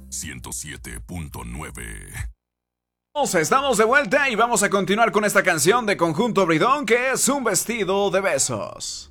107.9. Estamos de vuelta y vamos a continuar con esta canción de Conjunto Bridón, que es Un Vestido de Besos.